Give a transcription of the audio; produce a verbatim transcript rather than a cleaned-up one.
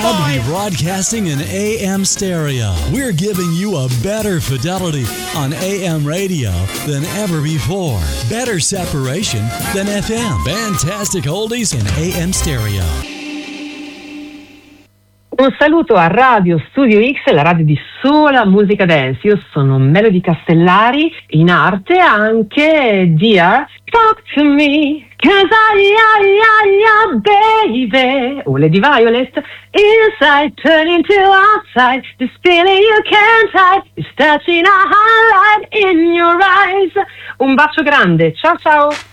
Proud to be broadcasting in A M stereo. We're giving you a better fidelity on A M radio than ever before. Better separation than F M. Fantastic oldies in A M stereo. Un saluto a Radio Studio X, la radio di sola musica dance. Io sono Melody Castellari, in arte anche Dear Talk to Me, cause I, I, I, I, baby. O Lady Violet, inside turning to outside, this feeling you can't hide, is touching a highlight in your eyes. Un bacio grande, ciao ciao.